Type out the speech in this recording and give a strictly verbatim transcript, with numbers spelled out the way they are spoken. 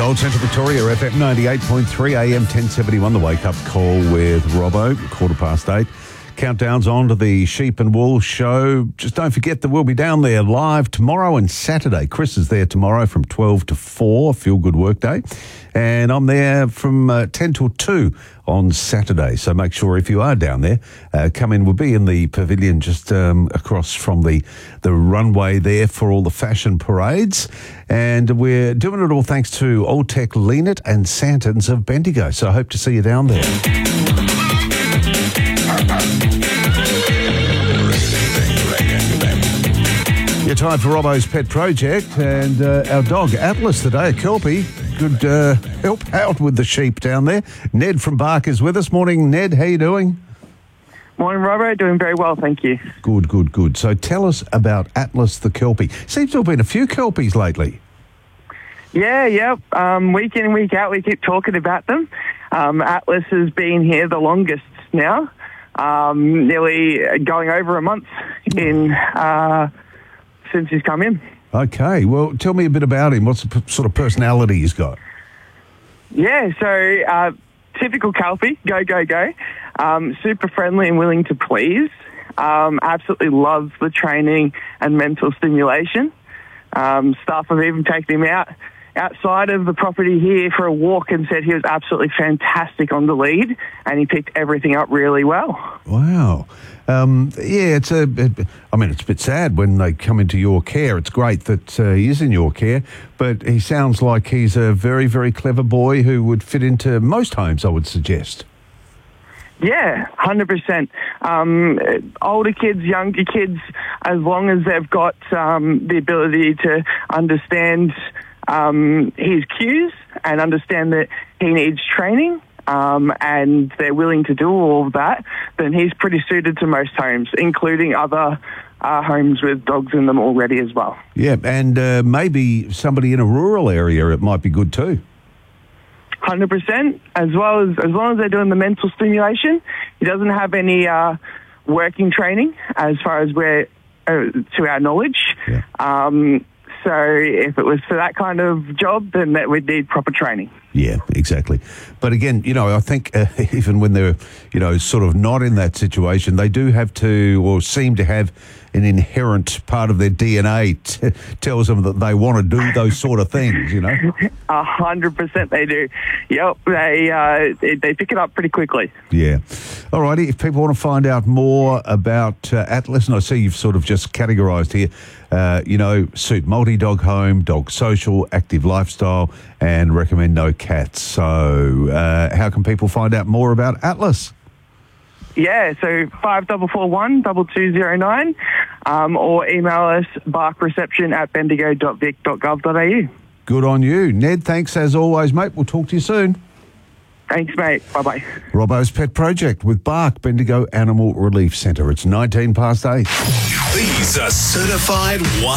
Gold Central Victoria, F M ninety-eight point three, A M ten seventy-one, the wake-up call with Robbo, quarter past eight. Countdowns on to the Sheep and Wool show. Just don't forget that we'll be down there live tomorrow and Saturday. Chris is there tomorrow from twelve to four, Feel Good Workday. And I'm there from uh, ten till two on Saturday. So make sure if you are down there, uh, come in. We'll be in the pavilion just um, across from the, the runway there for all the fashion parades. And we're doing it all thanks to Old Tech, Leanit and Santons of Bendigo. So I hope to see you down there. Your time for Robbo's Pet Project, and uh, our dog Atlas today, a Kelpie, could uh, help out with the sheep down there. Ned from Bark is with us. Morning, Ned. How you doing? Morning, Robbo. Doing very well, thank you. Good, good, good. So tell us about Atlas the Kelpie. Seems to have been a few Kelpies lately. Yeah, yeah. Um, week in and week out, we keep talking about them. Um, Atlas has been here the longest now, um, nearly going over a month in... Uh, since he's come in. Okay, well, tell me a bit about him. What's the p- sort of personality he's got? Yeah, so uh, typical Kelpie, go, go, go. Um, super friendly and willing to please. Um, absolutely loves the training and mental stimulation. Um, staff have even taken him out outside of the property here for a walk and said he was absolutely fantastic on the lead, and he picked everything up really well. Wow. Um, yeah, it's a. It, I mean, it's a bit sad when they come into your care. It's great that uh, he is in your care, but he sounds like he's a very, very clever boy who would fit into most homes, I would suggest. Yeah, one hundred percent. Um, older kids, younger kids, as long as they've got um, the ability to understand um, his cues and understand that he needs training, Um, and they're willing to do all of that, then he's pretty suited to most homes, including other uh, homes with dogs in them already as well. Yeah, and uh, maybe somebody in a rural area, it might be good too. one hundred percent, as well as as long as they're doing the mental stimulation. He doesn't have any uh, working training as far as we're, uh, to our knowledge. Yeah. Um, so if it was for that kind of job, then that would need proper training. Yeah, exactly. But again, you know, I think uh, even when they're, you know, sort of not in that situation, they do have to, or seem to have an inherent part of their D N A t- tells them that they want to do those sort of things, you know? A hundred percent they do. Yep, they, uh, they they pick it up pretty quickly. Yeah. All righty, if people want to find out more about uh, Atlas, and I see you've sort of just categorised here, uh, you know, suit multi-dog home, dog social, active lifestyle, and recommend no cats. So uh, how can people find out more about Atlas? Yeah, so five double four one double two zero nine, um, or email us barkreception at bendigo dot vic dot gov dot a u. Good on you. Ned, thanks as always, mate. We'll talk to you soon. Thanks, mate. Bye-bye. Robbo's Pet Project with Bark, Bendigo Animal Relief Centre. It's nineteen past eight. These are certified one.